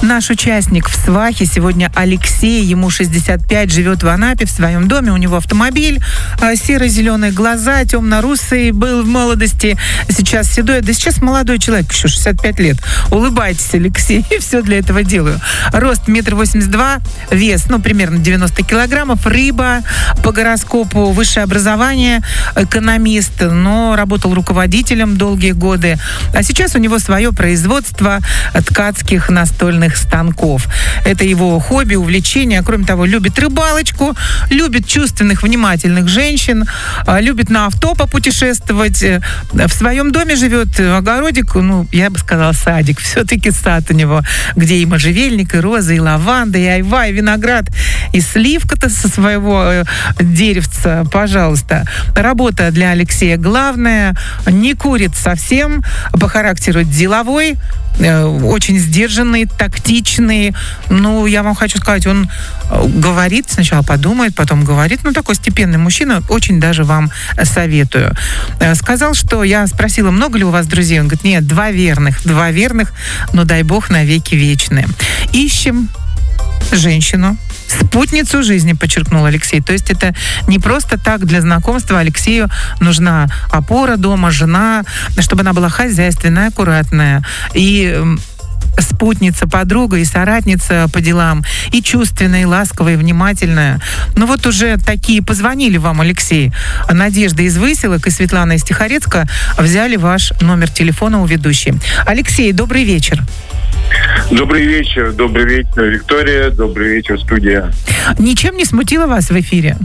Наш участник в свахе сегодня Алексей, ему 65, живет в Анапе в своем доме, у него автомобиль, серо-зеленые глаза, темно-русый, был в молодости, сейчас седой, да сейчас молодой человек, еще 65 лет. Улыбайтесь, Алексей, все для этого делаю. Рост 1,82 м, вес, примерно 90 килограммов, рыба, по гороскопу, высшее образование, экономист, но работал руководителем долгие годы. А сейчас у него свое производство ткацких настольных станков. Это его хобби, увлечение. Кроме того, любит рыбалочку, любит чувственных, внимательных женщин, любит на авто попутешествовать. В своем доме живет, огородик, я бы сказала, садик. Все-таки сад у него, где и можжевельник, и розы, и лаванда, и айва, и виноград, и сливка-то со своего деревца, пожалуйста. Работа для Алексея главная. Не курит совсем, по характеру деловой, очень сдержанный, тактичный. Я вам хочу сказать, он говорит, сначала подумает, потом говорит. Такой степенный мужчина, очень даже вам советую. Сказал, что я спросила, много ли у вас друзей? Он говорит, нет, два верных, но дай бог навеки вечные. Ищем женщину, спутницу жизни, подчеркнул Алексей. То есть это не просто так для знакомства. Алексею нужна опора дома, жена, чтобы она была хозяйственная, аккуратная. И спутница, подруга и соратница по делам, и чувственная, и ласковая, и внимательная. Уже такие позвонили вам, Алексей. Надежда из Выселок и Светлана из Тихорецка взяли ваш номер телефона у ведущей. Алексей, добрый вечер. Добрый вечер, Виктория, добрый вечер, студия. Ничем не смутило вас в эфире?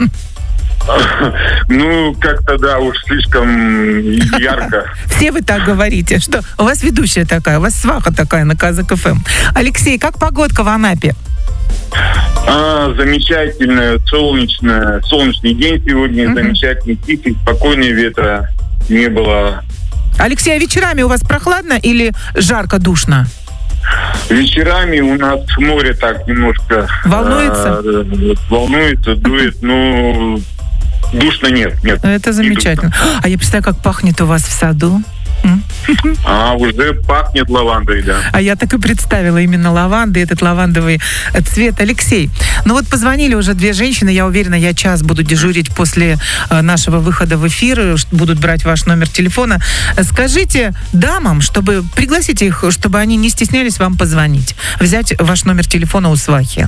Как-то, да, уж слишком ярко. Все вы так говорите, что у вас ведущая такая, у вас сваха такая на Казак ФМ. Алексей, как погодка в Анапе? Замечательная, солнечный день сегодня, замечательный, тихий, спокойный, ветра не было. Алексей, а вечерами у вас прохладно или жарко, душно? Вечерами у нас море так немножко... Волнуется? Волнуется, дует, душно нет. Это замечательно. А я представляю, как пахнет у вас в саду. Уже пахнет лавандой, да. А я так и представила именно лаванды, этот лавандовый цвет. Алексей, позвонили уже две женщины, я уверена, я час буду дежурить после нашего выхода в эфир, будут брать ваш номер телефона. Скажите дамам, чтобы пригласите их, чтобы они не стеснялись вам позвонить, взять ваш номер телефона у свахи.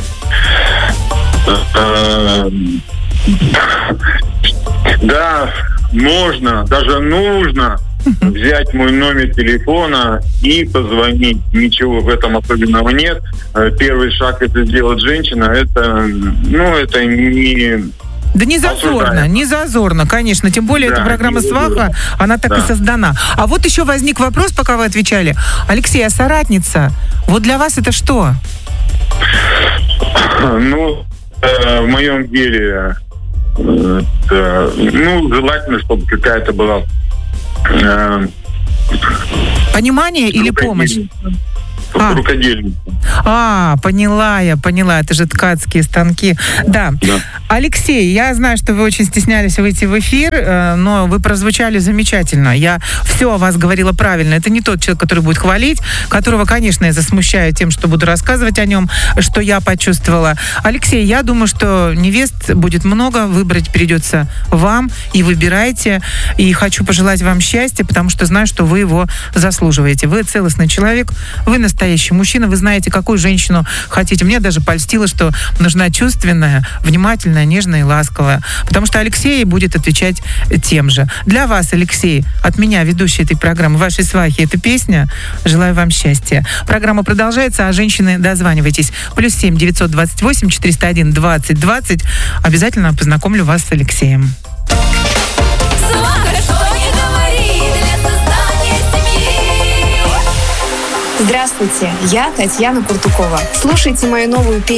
Да, можно, даже нужно взять мой номер телефона и позвонить. Ничего в этом особенного нет. Первый шаг это сделать женщина. Это не... Да не зазорно, конечно. Тем более, эта программа «Сваха», она так и создана. А вот еще возник вопрос, пока вы отвечали. Алексей, а соратница, для вас это что? В моем деле, желательно, чтобы какая-то была... Понимание или помощь? Рукодельница. Поняла. Это же ткацкие станки. Да. Алексей, я знаю, что вы очень стеснялись выйти в эфир, но вы прозвучали замечательно. Я все о вас говорила правильно. Это не тот человек, который будет хвалить, которого, конечно, я засмущаю тем, что буду рассказывать о нем, что я почувствовала. Алексей, я думаю, что невест будет много, выбрать придется вам, и выбирайте. И хочу пожелать вам счастья, потому что знаю, что вы его заслуживаете. Вы целостный человек, вы настоящий мужчина, вы знаете, какую женщину хотите. Мне даже польстило, что нужна чувственная, внимательная, нежная и ласковая. Потому что Алексей будет отвечать тем же. Для вас, Алексей, от меня, ведущей этой программы, вашей свахи, эта песня. Желаю вам счастья. Программа продолжается, а женщины, дозванивайтесь. +7 928 401 20 20. Обязательно познакомлю вас с Алексеем. Здравствуйте, я Татьяна Куртукова. Слушайте мою новую песню